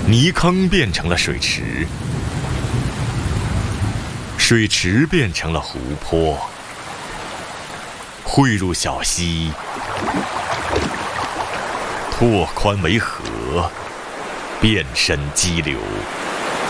泥坑变成了水池，水池变成了湖泊，汇入小溪，拓宽为河，变身激流。